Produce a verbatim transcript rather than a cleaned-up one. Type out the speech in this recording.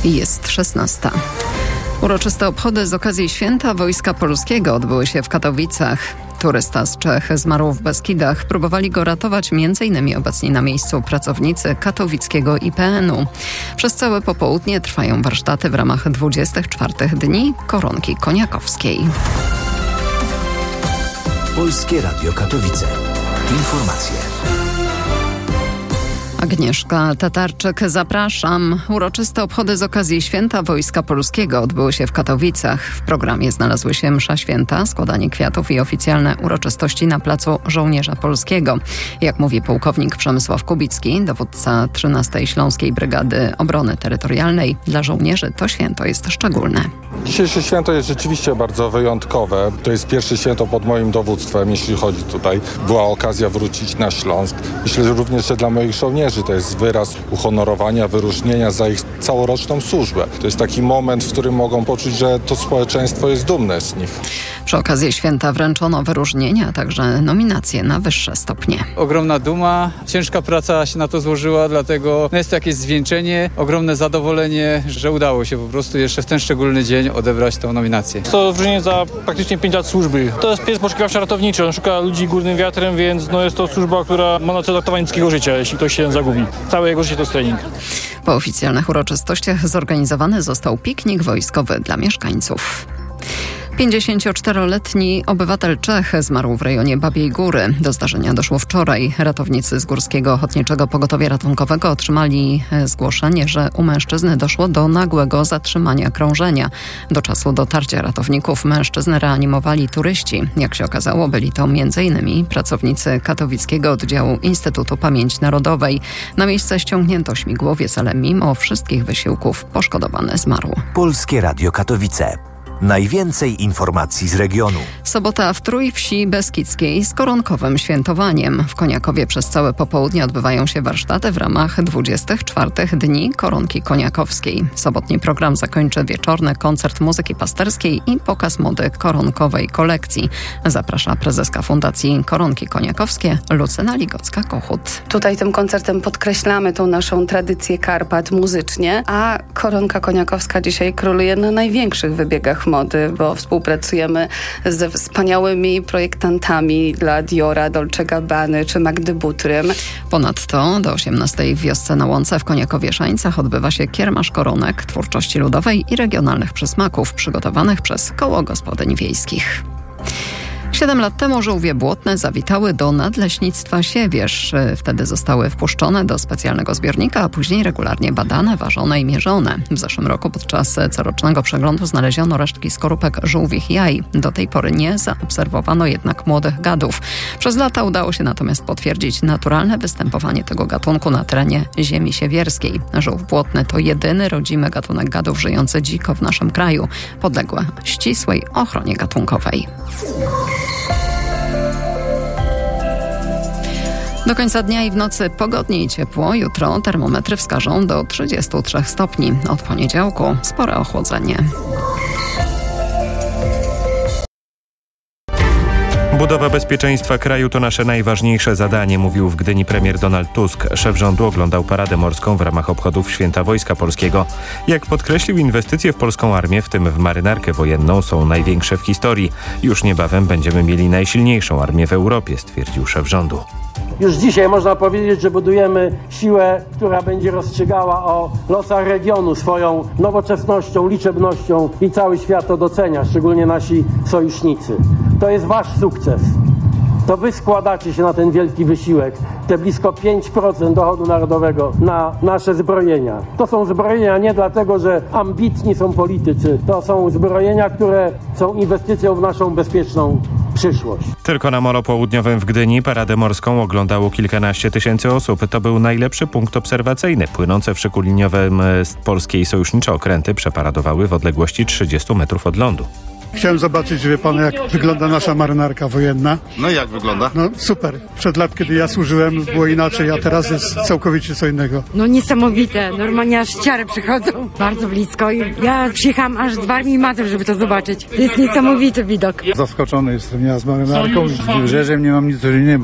Jest szesnasta. Uroczyste obchody z okazji Święta Wojska Polskiego odbyły się w Katowicach. Turysta z Czech zmarł w Beskidach. Próbowali go ratować między innymi obecni na miejscu pracownicy katowickiego I P N u. Przez całe popołudnie trwają warsztaty w ramach dwudziestych czwartych Dni Koronki Koniakowskiej. Polskie Radio Katowice. Informacje. Agnieszka Tatarczyk, zapraszam. Uroczyste obchody z okazji Święta Wojska Polskiego odbyły się w Katowicach. W programie znalazły się msza święta, składanie kwiatów i oficjalne uroczystości na placu Żołnierza Polskiego. Jak mówi pułkownik Przemysław Kubicki, dowódca trzynastej Śląskiej Brygady Obrony Terytorialnej, dla żołnierzy to święto jest szczególne. Dzisiejsze święto jest rzeczywiście bardzo wyjątkowe. To jest pierwsze święto pod moim dowództwem, jeśli chodzi tutaj. Była okazja wrócić na Śląsk. Myślę, że również że dla moich żołnierzy to jest wyraz uhonorowania, wyróżnienia za ich całoroczną służbę. To jest taki moment, w którym mogą poczuć, że to społeczeństwo jest dumne z nich. Przy okazji święta wręczono wyróżnienia, a także nominacje na wyższe stopnie. Ogromna duma, ciężka praca się na to złożyła, dlatego jest to jakieś zwieńczenie, ogromne zadowolenie, że udało się po prostu jeszcze w ten szczególny dzień odebrać tę nominację. To wyróżnienie za praktycznie pięć lat służby. To jest pies poszukiwawczo-ratowniczy, on szuka ludzi górnym wiatrem, więc no jest to służba, która ma na celu ratowanie ludzkiego życia, jeśli ktoś się zagubi. Całe jego życie to jest trening. Po oficjalnych uroczystościach zorganizowany został piknik wojskowy dla mieszkańców. pięćdziesięcioczteroletni obywatel Czech zmarł w rejonie Babiej Góry. Do zdarzenia doszło wczoraj. Ratownicy z Górskiego Ochotniczego Pogotowia Ratunkowego otrzymali zgłoszenie, że u mężczyzny doszło do nagłego zatrzymania krążenia. Do czasu dotarcia ratowników mężczyznę reanimowali turyści. Jak się okazało, byli to między innymi pracownicy katowickiego oddziału Instytutu Pamięci Narodowej. Na miejsce ściągnięto śmigłowiec, ale mimo wszystkich wysiłków poszkodowany zmarł. Polskie Radio Katowice. Najwięcej informacji z regionu. Sobota w Trójwsi Beskidzkiej z koronkowym świętowaniem. W Koniakowie przez całe popołudnie odbywają się warsztaty w ramach dwudziestych czwartych Dni Koronki Koniakowskiej. Sobotni program zakończy wieczorny koncert muzyki pasterskiej i pokaz mody koronkowej kolekcji. Zaprasza prezeska Fundacji Koronki Koniakowskie Lucyna Ligocka-Kochut. Tutaj tym koncertem podkreślamy tą naszą tradycję Karpat muzycznie, a koronka koniakowska dzisiaj króluje na największych wybiegach mody, bo współpracujemy ze wspaniałymi projektantami dla Diora, Dolce Gabbany czy Magdy Butrym. Ponadto do osiemnastej w wiosce na Łące w Koniakowie-Szańcach odbywa się kiermasz koronek twórczości ludowej i regionalnych przysmaków przygotowanych przez Koło Gospodyń Wiejskich. Siedem lat temu żółwie błotne zawitały do Nadleśnictwa Siewierz. Wtedy zostały wpuszczone do specjalnego zbiornika, a później regularnie badane, ważone i mierzone. W zeszłym roku podczas corocznego przeglądu znaleziono resztki skorupek żółwich jaj. Do tej pory nie zaobserwowano jednak młodych gadów. Przez lata udało się natomiast potwierdzić naturalne występowanie tego gatunku na terenie ziemi siewierskiej. Żółw błotny to jedyny rodzimy gatunek gadów żyjący dziko w naszym kraju, podległy ścisłej ochronie gatunkowej. Do końca dnia i w nocy pogodnie i ciepło. Jutro termometry wskażą do trzydziestu trzech stopni. Od poniedziałku spore ochłodzenie. Budowa bezpieczeństwa kraju to nasze najważniejsze zadanie, mówił w Gdyni premier Donald Tusk. Szef rządu oglądał paradę morską w ramach obchodów Święta Wojska Polskiego. Jak podkreślił, inwestycje w polską armię, w tym w marynarkę wojenną, są największe w historii. Już niebawem będziemy mieli najsilniejszą armię w Europie, stwierdził szef rządu. Już dzisiaj można powiedzieć, że budujemy siłę, która będzie rozstrzygała o losach regionu swoją nowoczesnością, liczebnością i cały świat to docenia, szczególnie nasi sojusznicy. To jest wasz sukces. To wy składacie się na ten wielki wysiłek, te blisko pięć procent dochodu narodowego na nasze zbrojenia. To są zbrojenia nie dlatego, że ambitni są politycy, to są zbrojenia, które są inwestycją w naszą bezpieczną przyszłość. Tylko na Molo Południowym w Gdyni paradę morską oglądało kilkanaście tysięcy osób. To był najlepszy punkt obserwacyjny. Płynące w szyku liniowym z polskiej sojusznicze okręty przeparadowały w odległości trzydziestu metrów od lądu. Chciałem zobaczyć, wie pan, jak wygląda nasza marynarka wojenna. No i jak wygląda? No super. Przed lat, kiedy ja służyłem, było inaczej, a teraz jest całkowicie co innego. No niesamowite. Normalnie aż ciary przychodzą. Bardzo blisko. I ja przyjechałam aż z Warmii i Mazur, żeby to zobaczyć. To jest niesamowity widok. Zaskoczony jestem ja z marynarką. Z wybrzeżem nie mam nic do nie ma.